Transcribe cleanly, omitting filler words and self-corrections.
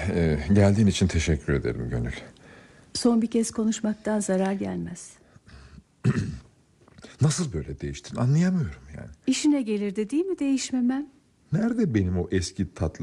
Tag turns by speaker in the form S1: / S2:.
S1: Geldiğin için teşekkür ederim Gönül.
S2: Son bir kez konuşmaktan zarar gelmez.
S1: Nasıl böyle değiştin anlayamıyorum yani.
S2: İşine gelirdi değil mi değişmemem?
S1: Nerede benim o eski tatlı